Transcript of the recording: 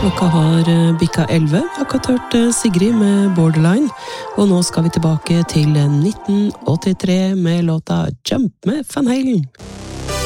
Klokka har bikka 11. Jeg har akkurat hørt Sigrid med Borderline, og nå skal vi tilbake til 1983 med låta Jump med Van Halen.